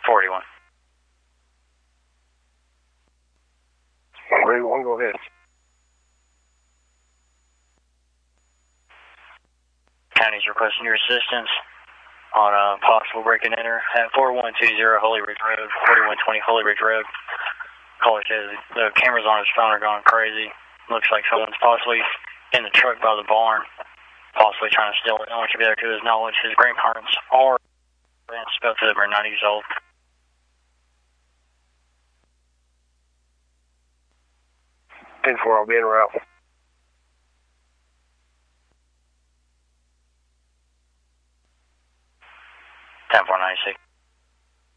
41. 41, go ahead. County's requesting your assistance on a possible break and enter at 4120 Holy Ridge Road, 4120 Holy Ridge Road. Caller says the cameras on his phone are going crazy. Looks like someone's possibly in the truck by the barn, possibly trying to steal it. I want you to be there to his knowledge. His grandparents are, both of them are 90 years old. 10-4, I'll be en route.